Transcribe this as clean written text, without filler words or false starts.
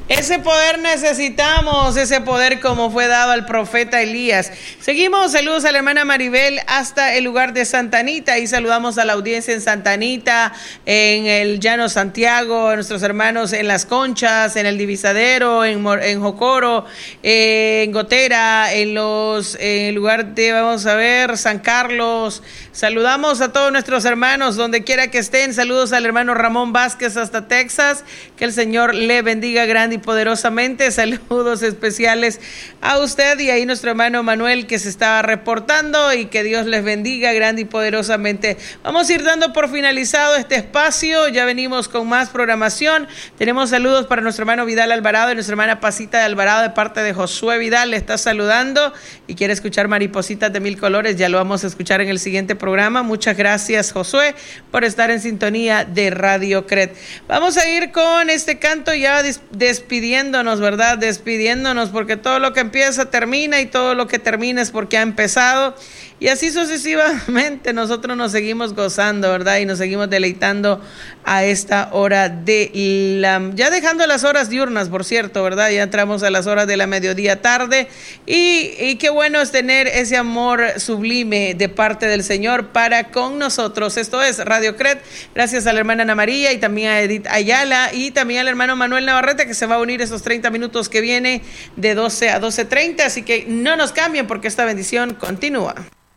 Ese poder necesitamos, ese poder como fue dado al profeta Elías. Seguimos, saludos a la hermana Maribel hasta el lugar de Santa Anita y saludamos a la audiencia en Santa Anita, en el Llano Santiago, a nuestros hermanos en Las Conchas, en el Divisadero, en Jocoro, en Gotera, en el lugar de, vamos a ver, San Carlos. Saludamos a todos nuestros hermanos donde quiera que estén. Saludos al hermano Ramón Vázquez hasta Texas. Que el Señor le bendiga grande y poderosamente. Saludos especiales a usted y ahí nuestro hermano Manuel que se estaba reportando, y que Dios les bendiga grande y poderosamente. Vamos a ir dando por finalizado este espacio. Ya venimos con más programación. Tenemos saludos para nuestro hermano Vidal Alvarado y nuestra hermana Pasita de Alvarado de parte de Josué Vidal. Le está saludando y quiere escuchar Maripositas de Mil Colores. Ya lo vamos a escuchar en el siguiente programa. Muchas gracias, Josué, por estar en sintonía de Radio CRED. Vamos a ir con este canto ya despidiéndonos, ¿verdad? Despidiéndonos, porque todo lo que empieza termina y todo lo que termina es porque ha empezado. Y así sucesivamente nosotros nos seguimos gozando, ¿verdad? Y nos seguimos deleitando a esta hora ya dejando las horas diurnas, por cierto, ¿verdad? Ya entramos a las horas de la mediodía tarde y qué bueno es tener ese amor sublime de parte del Señor para con nosotros. Esto es Radio CRED, gracias a la hermana Ana María y también a Edith Ayala y también al hermano Manuel Navarrete, que se va a unir esos 30 minutos que viene de 12 a 12:30, así que no nos cambien porque esta bendición continúa.